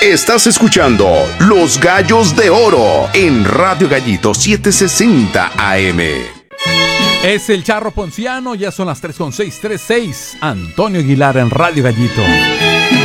Estás escuchando Los Gallos de Oro en Radio Gallito 760 AM. Es el Charro Ponciano, ya son las 3:06, 3:06. Antonio Aguilar en Radio Gallito.